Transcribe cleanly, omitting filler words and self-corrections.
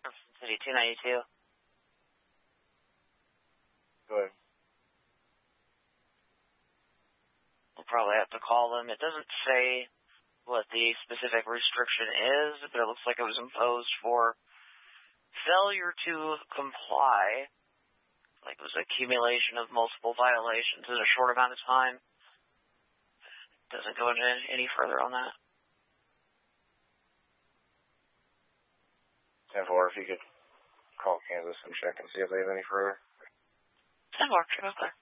City 292. Go ahead. We'll probably have to call them. It doesn't say what the specific restriction is, but it looks like it was imposed for failure to comply. Like it was accumulation of multiple violations in a short amount of time. It doesn't go into any further on that. 10-4, if you could call Kansas and check and see if they have any further. 10-4, check out there.